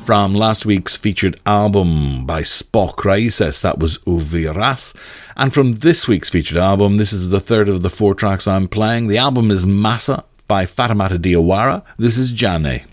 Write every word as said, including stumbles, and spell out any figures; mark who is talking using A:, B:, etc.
A: From last week's featured album by Spock Raíces, that was O Verás. And from this week's featured album, this is the third of the four tracks I'm playing. The album is Massa by Fatoumata Diawara. This is Jane.